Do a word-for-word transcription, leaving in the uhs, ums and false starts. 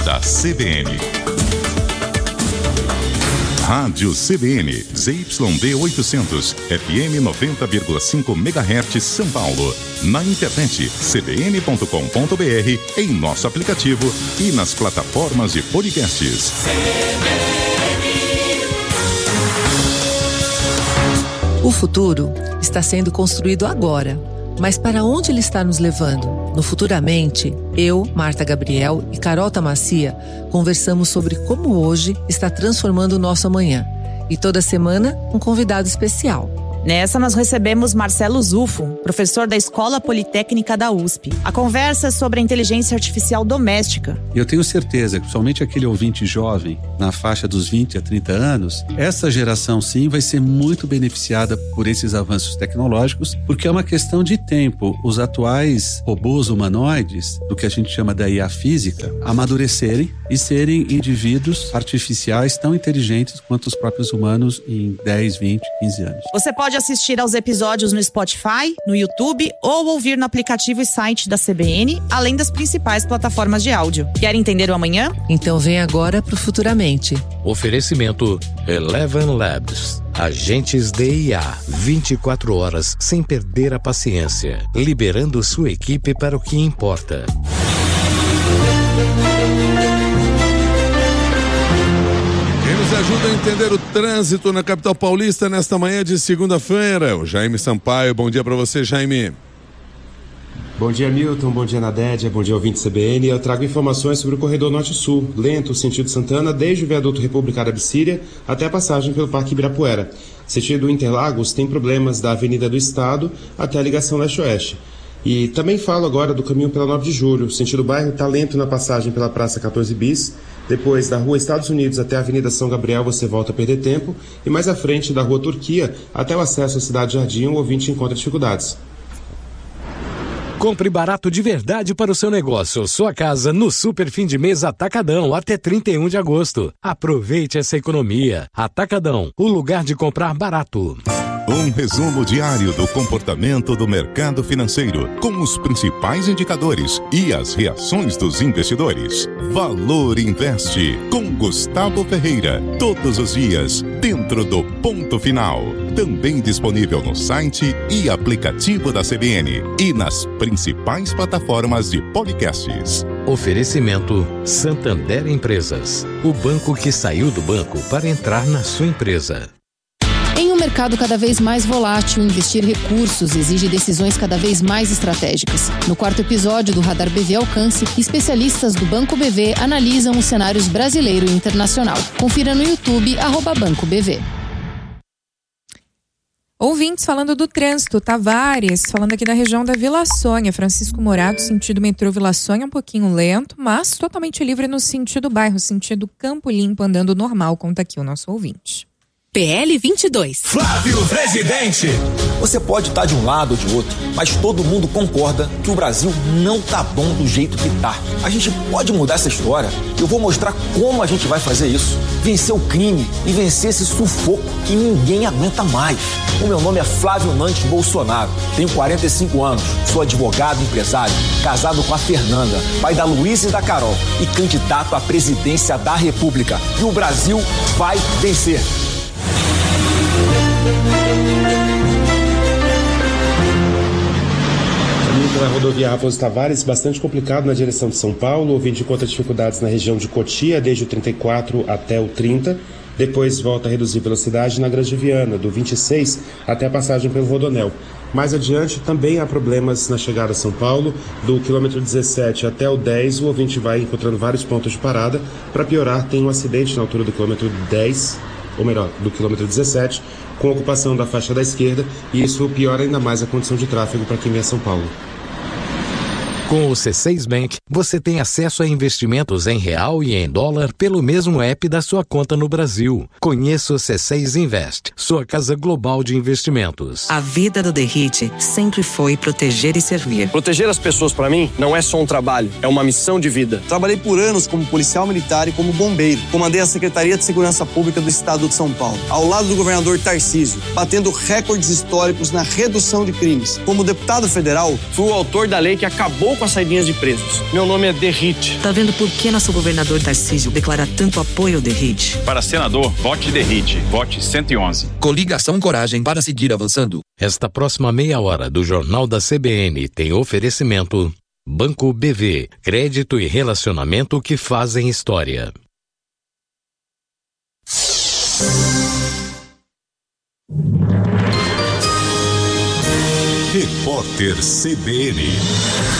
da C B N. Rádio C B N, Z Y D oitocentos, F M noventa vírgula cinco megahertz, São Paulo. Na internet, c b n ponto com ponto b r, em nosso aplicativo e nas plataformas de podcasts. O futuro está sendo construído agora. Mas para onde ele está nos levando? No Futuramente, eu, Marta Gabriel e Carol Tamacia conversamos sobre como hoje está transformando o nosso amanhã. E toda semana, um convidado especial. Nessa, nós recebemos Marcelo Zufo, professor da Escola Politécnica da U S P. A conversa é sobre a inteligência artificial doméstica. Eu tenho certeza que somente aquele ouvinte jovem, na faixa dos vinte a trinta anos, essa geração sim vai ser muito beneficiada por esses avanços tecnológicos, porque é uma questão de tempo os atuais robôs humanoides, do que a gente chama da I A física, amadurecerem e serem indivíduos artificiais tão inteligentes quanto os próprios humanos em dez, vinte, quinze anos. Você pode assistir aos episódios no Spotify, no YouTube ou ouvir no aplicativo e site da C B N, além das principais plataformas de áudio. Quer entender o amanhã? Então vem agora pro Futuramente. Oferecimento Eleven Labs. Agentes de I A, vinte e quatro horas sem perder a paciência, liberando sua equipe para o que importa. Nos ajuda a entender o trânsito na capital paulista nesta manhã de segunda-feira. O Jaime Sampaio, bom dia para você, Jaime. Bom dia, Milton, bom dia, Nadédia, bom dia, ouvinte C B N. Eu trago informações sobre o corredor norte-sul, lento, sentido Santana, desde o viaduto República Árabe-Síria até a passagem pelo Parque Ibirapuera. Sentido Interlagos tem problemas da Avenida do Estado até a ligação leste-oeste. E também falo agora do caminho pela nove de julho, sentido bairro está lento na passagem pela Praça quatorze bis, depois da Rua Estados Unidos até a Avenida São Gabriel você volta a perder tempo, e mais à frente da Rua Turquia até o acesso à Cidade Jardim o ouvinte encontra dificuldades. Compre barato de verdade para o seu negócio, sua casa, no Super Fim de Mês Atacadão, até trinta e um de agosto. Aproveite essa economia. Atacadão, o lugar de comprar barato. Um resumo diário do comportamento do mercado financeiro, com os principais indicadores e as reações dos investidores. Valor Investe, com Gustavo Ferreira, todos os dias, dentro do Ponto Final. Também disponível no site e aplicativo da C B N e nas principais plataformas de podcasts. Oferecimento Santander Empresas, o banco que saiu do banco para entrar na sua empresa. Em um mercado cada vez mais volátil, investir recursos exige decisões cada vez mais estratégicas. No quarto episódio do Radar B V Alcance, especialistas do Banco B V analisam os cenários brasileiro e internacional. Confira no YouTube, arroba Banco B V. Ouvintes falando do trânsito, Tavares, falando aqui da região da Vila Sônia. Francisco Morato, sentido metrô Vila Sônia, um pouquinho lento, mas totalmente livre no sentido bairro, sentido Campo Limpo, andando normal, conta aqui o nosso ouvinte. P L vinte e dois. Flávio Presidente. Você pode estar de um lado ou de outro, mas todo mundo concorda que o Brasil não tá bom do jeito que tá. A gente pode mudar essa história. Eu vou mostrar como a gente vai fazer isso. Vencer o crime e vencer esse sufoco que ninguém aguenta mais. O meu nome é Flávio Nantes Bolsonaro. Tenho quarenta e cinco anos. Sou advogado e empresário, casado com a Fernanda, pai da Luísa e da Carol e candidato à presidência da República. E o Brasil vai vencer. Na rodovia Raposo Tavares, bastante complicado na direção de São Paulo. O ouvinte encontra dificuldades na região de Cotia, desde o trinta e quatro até o trinta. Depois volta a reduzir velocidade na Grande Viana, do vinte e seis até a passagem pelo Rodonel. Mais adiante, também há problemas na chegada a São Paulo. Do quilômetro dezessete até o dez, o ouvinte vai encontrando vários pontos de parada. Para piorar, tem um acidente na altura do quilômetro dez, ou melhor, do quilômetro dezessete, com ocupação da faixa da esquerda, e isso piora ainda mais a condição de tráfego para quem vem a São Paulo. Com o C seis Bank, você tem acesso a investimentos em real e em dólar pelo mesmo app da sua conta no Brasil. Conheça o C seis Invest, sua casa global de investimentos. A vida do Derrite sempre foi proteger e servir. Proteger as pessoas, para mim, não é só um trabalho, é uma missão de vida. Trabalhei por anos como policial militar e como bombeiro. Comandei a Secretaria de Segurança Pública do Estado de São Paulo, ao lado do governador Tarcísio, batendo recordes históricos na redução de crimes. Como deputado federal, fui o autor da lei que acabou com as saidinhas de presos. Meu nome é Derrite. Tá vendo por que nosso governador Tarcísio declara tanto apoio ao Derrite? Para senador, vote Derrite. Vote cento e onze. Coligação Coragem para seguir avançando. Esta próxima meia hora do Jornal da C B N tem oferecimento Banco B V, crédito e relacionamento que fazem história. Repórter C B N.